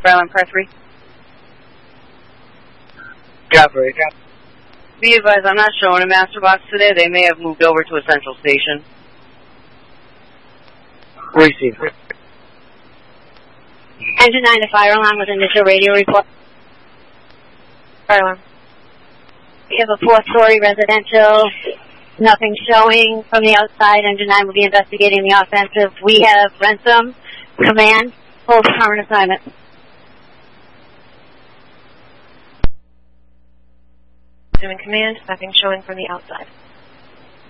Island, press 3. Copy. Be advised, I'm not showing a master box today. They may have moved over to a central station. Receive. Engine 9 to fire alarm with initial radio report. Fire alarm. We have a 4-story residential. Nothing showing from the outside. Engine 9 will be investigating the offensive. We have Ransom, command, hold current assignment. Doing command, nothing showing from the outside.